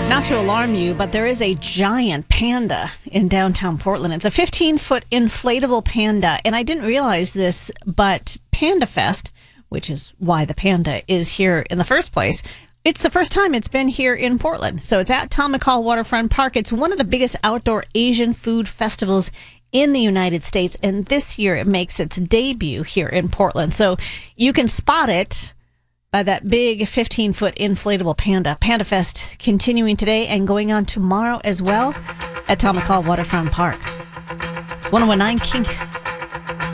Not to alarm you, but there is a giant panda in downtown Portland. It's a 15-foot inflatable panda, and I didn't realize this, but Panda Fest, which is why the panda is here in the first place, it's the first time it's been here in Portland. So it's at Tom McCall Waterfront Park. It's one of the biggest outdoor Asian food festivals in the United States, and this year it makes its debut here in Portland. So you can spot it by that big 15-foot inflatable panda. Panda Fest continuing today and going on tomorrow as well at Tom McCall Waterfront Park. 101.9 Kink.